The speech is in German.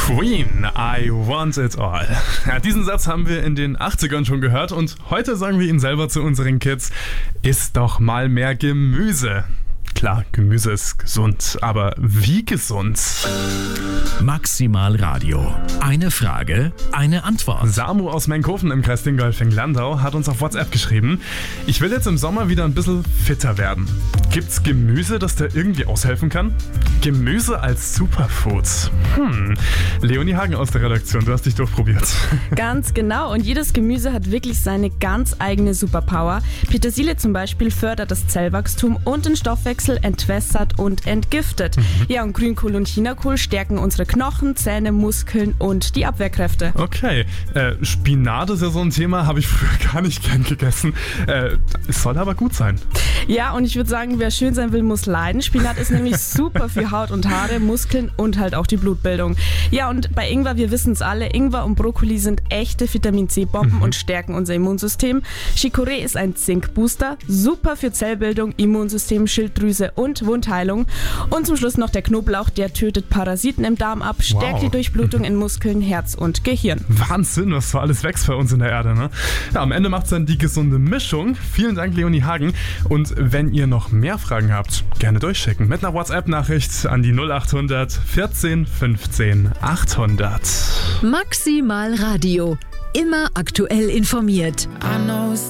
Queen, I want it all. Ja, diesen Satz haben wir in den 80ern schon gehört und heute sagen wir ihn selber zu unseren Kids: Iss doch mal mehr Gemüse. Klar, Gemüse ist gesund, aber wie gesund? Maximal Radio. Eine Frage, eine Antwort. Samu aus Menkhofen im Kreis Dingolfing-Landau hat uns auf WhatsApp geschrieben: Ich will jetzt im Sommer wieder ein bisschen fitter werden. Gibt's Gemüse, das da irgendwie aushelfen kann? Gemüse als Superfood. Leonie Hagen aus der Redaktion, du hast dich durchprobiert. Ganz genau, und jedes Gemüse hat wirklich seine ganz eigene Superpower. Petersilie zum Beispiel fördert das Zellwachstum und den Stoffwechsel, entwässert und entgiftet. Ja, und Grünkohl und Chinakohl stärken unsere Knochen, Zähne, Muskeln und die Abwehrkräfte. Okay, Spinat ist ja so ein Thema, habe ich früher gar nicht gern gegessen. Es soll aber gut sein. Ja, und ich würde sagen, wer schön sein will, muss leiden. Spinat ist nämlich super für Haut und Haare, Muskeln und halt auch die Blutbildung. Ja, und bei Ingwer, wir wissen es alle, Ingwer und Brokkoli sind echte Vitamin-C-Bomben und stärken unser Immunsystem. Chicorée ist ein Zinkbooster, super für Zellbildung, Immunsystem, Schilddrüse und Wundheilung. Und zum Schluss noch der Knoblauch, der tötet Parasiten im Darm ab, stärkt die Durchblutung in Muskeln, Herz und Gehirn. Wahnsinn, was so alles wächst bei uns in der Erde, ne? Ja, am Ende macht es dann die gesunde Mischung. Vielen Dank, Leonie Hagen. Und wenn ihr noch mehr Fragen habt, gerne durchschicken. Mit einer WhatsApp-Nachricht an die 0800 14 15 800. Maximal Radio. Immer aktuell informiert. I know